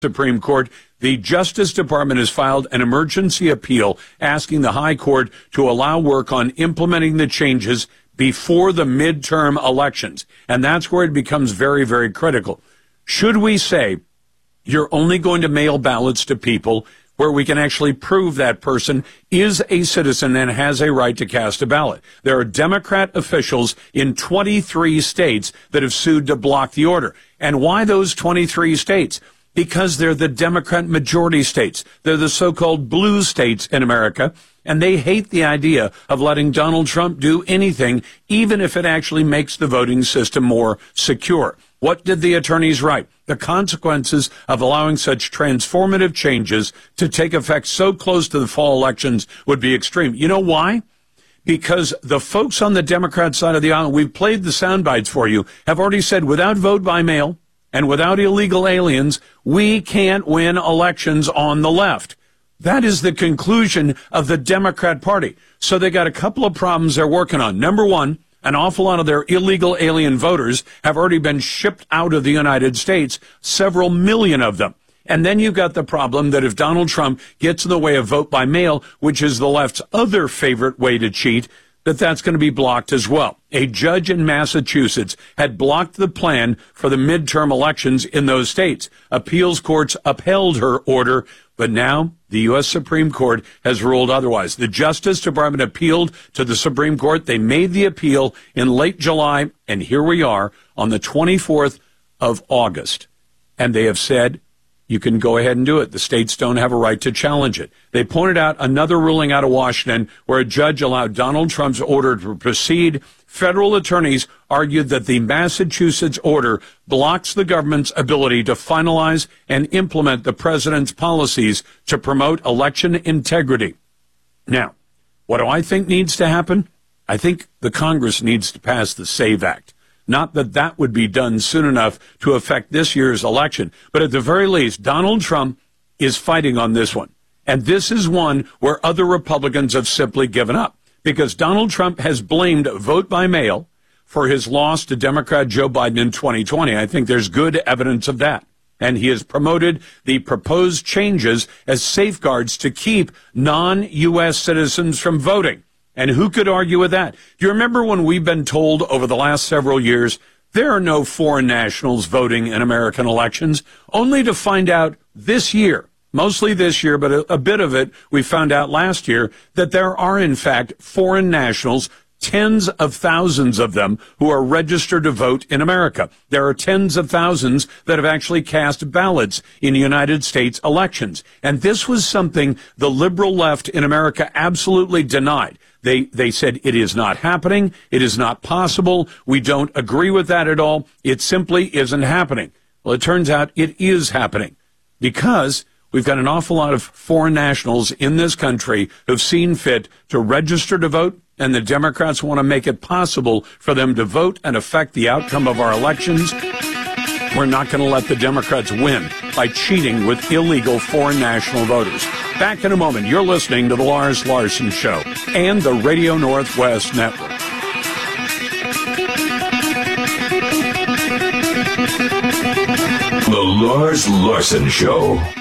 Supreme Court, the Justice Department has filed an emergency appeal asking the High Court to allow work on implementing the changes before the midterm elections. And that's where it becomes very, very critical. Should we say you're only going to mail ballots to people where we can actually prove that person is a citizen and has a right to cast a ballot? There are Democrat officials in 23 states that have sued to block the order. And why those 23 states? Because they're the Democrat majority states. They're the so-called blue states in America, and they hate the idea of letting Donald Trump do anything, even if it actually makes the voting system more secure. What did the attorneys write? The consequences of allowing such transformative changes to take effect so close to the fall elections would be extreme. You know why? Because the folks on the Democrat side of the aisle, we've played the sound bites for you, have already said without vote by mail and without illegal aliens, we can't win elections on the left. That is the conclusion of the Democrat Party. So they got a couple of problems they're working on. Number one, an awful lot of their illegal alien voters have already been shipped out of the United States, several million of them. And then you've got the problem that if Donald Trump gets in the way of vote by mail, which is the left's other favorite way to cheat, that's going to be blocked as well. A judge in Massachusetts had blocked the plan for the midterm elections in those states. Appeals courts upheld her order, but now the U.S. Supreme Court has ruled otherwise. The Justice Department appealed to the Supreme Court. They made the appeal in late July, and here we are on the 24th of August. And they have said, you can go ahead and do it. The states don't have a right to challenge it. They pointed out another ruling out of Washington where a judge allowed Donald Trump's order to proceed. Federal attorneys argued that the Massachusetts order blocks the government's ability to finalize and implement the president's policies to promote election integrity. Now, what do I think needs to happen? I think the Congress needs to pass the SAVE Act. Not that that would be done soon enough to affect this year's election, but at the very least, Donald Trump is fighting on this one. And this is one where other Republicans have simply given up because Donald Trump has blamed vote by mail for his loss to Democrat Joe Biden in 2020. I think there's good evidence of that. And he has promoted the proposed changes as safeguards to keep non-U.S. citizens from voting. And who could argue with that? Do you remember when we've been told over the last several years there are no foreign nationals voting in American elections, only to find out this year, mostly this year, but a bit of it we found out last year, that there are, in fact, foreign nationals, tens of thousands of them who are registered to vote in America. There are tens of thousands that have actually cast ballots in United States elections. And this was something the liberal left in America absolutely denied. They said it is not happening. It is not possible. We don't agree with that at all. It simply isn't happening. Well, it turns out it is happening because we've got an awful lot of foreign nationals in this country who've seen fit to register to vote, and the Democrats want to make it possible for them to vote and affect the outcome of our elections. We're not going to let the Democrats win by cheating with illegal foreign national voters. Back in a moment. You're listening to The Lars Larson Show and the Radio Northwest Network. The Lars Larson Show.